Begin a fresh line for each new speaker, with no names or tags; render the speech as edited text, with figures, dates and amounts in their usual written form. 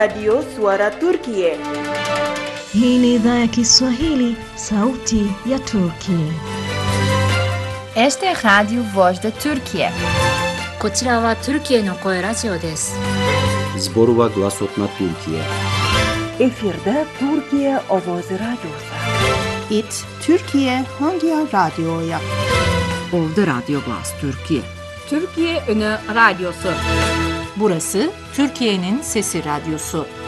Radio Suara Turkiye.
Hii ni idhaa ya Kiswahili, sauti ya Turkiye.
Este je Radio Voz de Turkiye.
こちらはトルキエの声ラジオです。
Zborova Glasotna Türkiye.
Efirde Türkiye Ovozi Radyosu.
İT Türkiye Hangi Radyo'ya?
Ovda Radyo Glas Türkiye.
Türkiye Ünü Radyosu.
Burası Türkiye'nin Sesi Radyosu.